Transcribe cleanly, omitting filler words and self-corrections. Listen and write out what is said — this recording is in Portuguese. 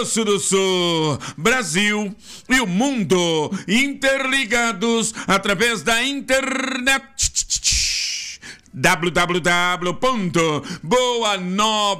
Sul do Sul, Brasil e o mundo interligados através da internet. www.boanova